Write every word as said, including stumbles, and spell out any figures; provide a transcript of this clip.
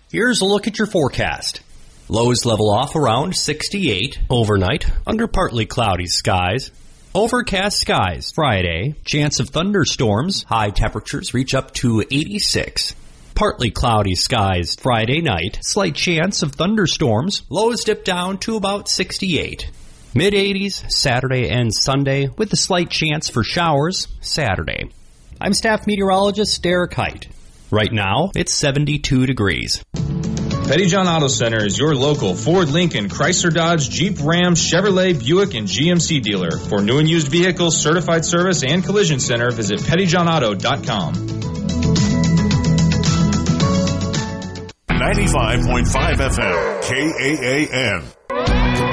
Here's a look at your forecast. Lows level off around sixty-eight overnight under partly cloudy skies. Overcast skies Friday. Chance of thunderstorms. High temperatures reach up to eighty-six. Partly cloudy skies Friday night. Slight chance of thunderstorms. Lows dip down to about sixty-eight. mid eighties Saturday and Sunday with a slight chance for showers Saturday. I'm staff meteorologist Derek Height. Right now, it's seventy-two degrees. Pettyjohn Auto Center is your local Ford, Lincoln, Chrysler, Dodge, Jeep, Ram, Chevrolet, Buick, and G M C dealer. For new and used vehicles, certified service, and collision center, visit pettyjohn auto dot com. ninety-five point five F M, K A A N.